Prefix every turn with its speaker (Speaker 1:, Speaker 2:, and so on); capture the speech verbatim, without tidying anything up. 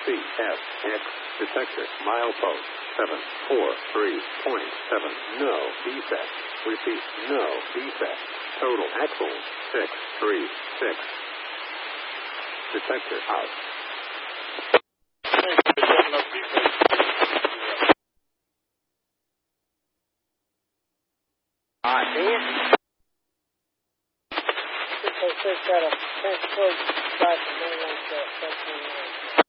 Speaker 1: C S X detector milepost seven four three point seven. No defect. Repeat, no defect. Total axles six three six. Detector out.
Speaker 2: I see it. six oh six got a transport back to mainland.